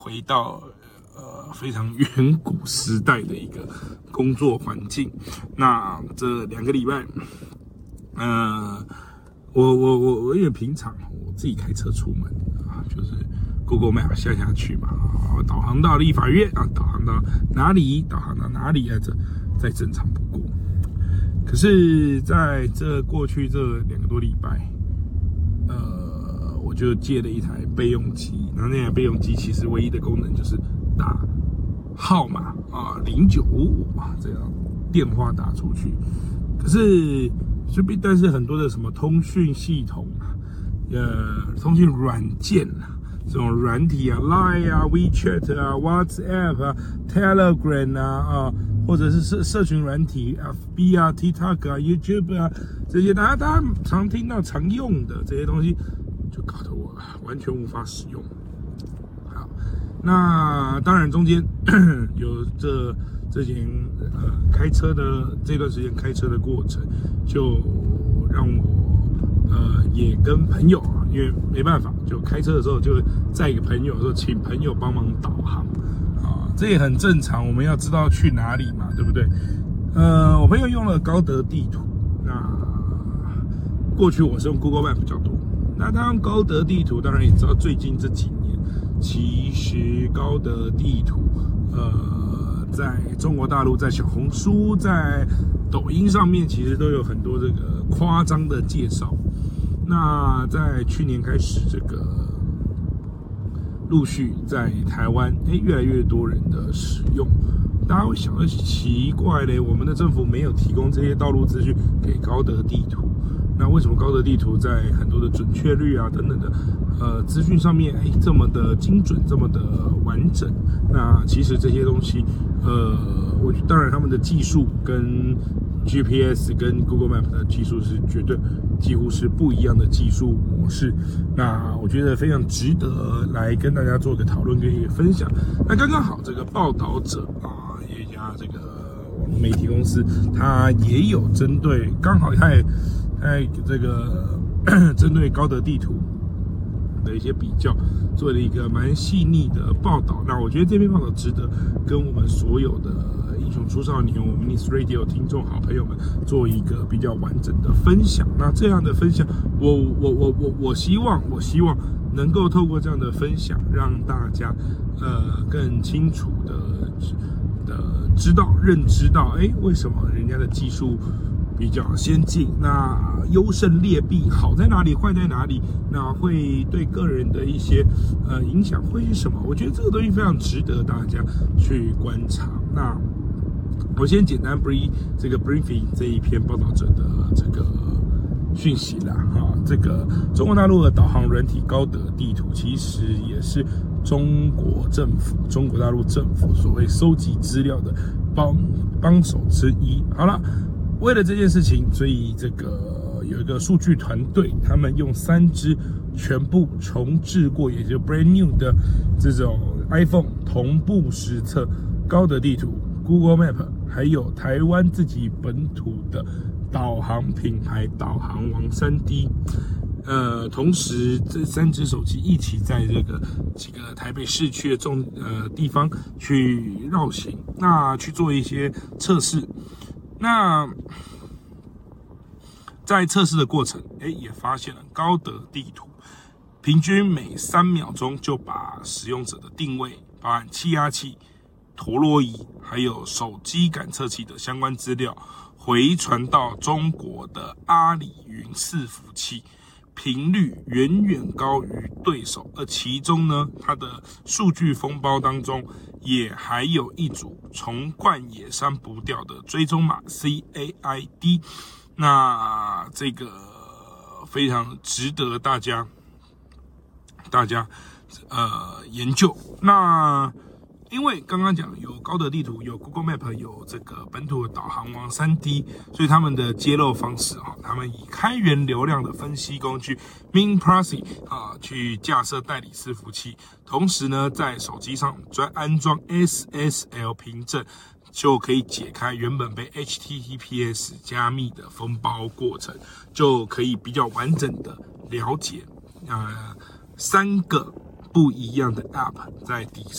回到非常远古时代的一个工作环境。那这2个礼拜，我因为平常我自己开车出门啊，就是 Google Map 下去嘛，导航到立法院啊，导航到哪里啊，这再正常不过。可是在这过去这2个多礼拜，我就借了一台备用机，然后那台备用机其实唯一的功能就是打号码啊，0955啊，这样电话打出去。可是但是很多的什么通讯系统啊，通讯软件啊，这种软体啊 ，Line 啊 ，WeChat 啊 ，WhatsApp 啊 ，Telegram 啊，或者是社群软体 ，FB 啊 ，TikTok 啊 ，YouTube 啊，这些大家常听到、常用的这些东西，就搞得我完全无法使用。好，那当然中间有这件开车的这段时间开车的过程，就让我也跟朋友啊，因为没办法，就开车的时候就载一个朋友，说请朋友帮忙导航啊，这也很正常，我们要知道去哪里嘛，对不对？我朋友用了高德地图，那过去我是用 Google Map 比较多，那他用高德地图，当然也知道最近这几年，其实高德地图在中国大陆，在小红书，在抖音上面，其实都有很多这个夸张的介绍。那在去年开始，这个陆续在台湾，越来越多人的使用。大家会想到奇怪嘞，我们的政府没有提供这些道路资讯给高德地图，那为什么高德地图在很多的准确率啊等等的资讯上面，这么的精准，这么的完整？那其实这些东西，当然他们的技术跟 GPS 跟 Google Map 的技术是绝对几乎是不一样的技术模式。那我觉得非常值得来跟大家做个讨论跟一个分享。那刚刚好，这个报道者啊，一家这个网络媒体公司，它也有针对，刚好它也这个针对高德地图的一些比较，做了一个蛮细腻的报道。那我觉得这篇报道值得跟我们所有的英雄出少年、我们 Miss Radio 听众好朋友们做一个比较完整的分享。那这样的分享，我希望能够透过这样的分享，让大家更清楚的认知到，为什么人家的技术比较先进，那优胜劣弊，好在哪里，坏在哪里，那会对个人的一些影响会是什么？我觉得这个东西非常值得大家去观察。那我先简单 briefing 这一篇报道者的这个讯息啦，这个中国大陆的导航软体高德地图，其实也是中国大陆政府所谓收集资料的帮手之一。好了。为了这件事情，所以这个有一个数据团队，他们用3支全部重置过，也就是 brand new 的这种 iPhone 同步实测高德地图、Google Map， 还有台湾自己本土的导航品牌导航王3D。同时这3只手机一起在这个几个台北市区的地方去绕行，那去做一些测试。那在测试的过程，也发现了高德地图平均每3秒钟就把使用者的定位，包含气压计、陀螺仪，还有手机感测器的相关资料回传到中国的阿里云伺服器，频率远远高于对手。而其中呢，它的数据封包当中也还有一组从冠也删不掉的追踪码 CAID， 那这个非常值得大家研究。那因为刚刚讲有高德地图，有 Google Map， 有这个本土的导航王3D， 所以他们的揭露方式他们以开源流量的分析工具 MinProsy 去架设代理伺服器，同时呢在手机上安装 SSL 凭证，就可以解开原本被 HTTPS 加密的封包过程，就可以比较完整的了解3个不一样的 App 在底